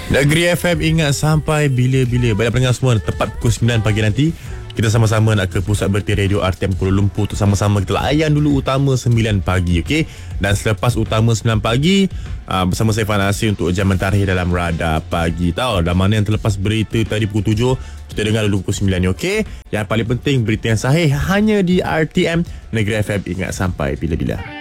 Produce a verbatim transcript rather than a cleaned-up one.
Negeri F M, ingat sampai bila-bila. Banyak pendengar semua, tepat pukul sembilan pagi nanti kita sama-sama nak ke pusat berhenti radio R T M Kuala Lumpur untuk sama-sama kita layan dulu utama sembilan pagi, okey? Dan selepas utama sembilan pagi, uh, bersama saya Fan Asir untuk jam mentari dalam Radar Pagi. Tahu dah mana yang terlepas berita tadi pukul tujuh, kita dengar dulu pukul sembilan ni, okey? Yang paling penting, berita yang sahih hanya di R T M Negeri F M, ingat sampai bila-bila.